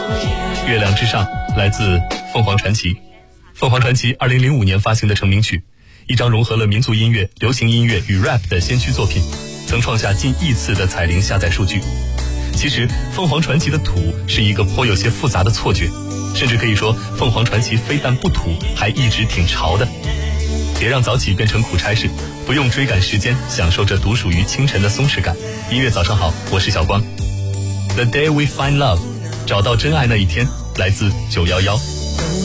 月亮之上来自凤凰传奇。凤凰传奇2005年发行的成名曲，一张融合了民族音乐、流行音乐与 rap 的先驱作品，曾创下近亿次的彩铃下载数据。其实凤凰传奇的土是一个颇有些复杂的错觉，甚至可以说凤凰传奇非但不土，还一直挺潮的。别让早起变成苦差事，不用追赶时间，享受着独属于清晨的松弛感。音乐早上好，我是小光。 The day we find love， 找到真爱那一天，来自911。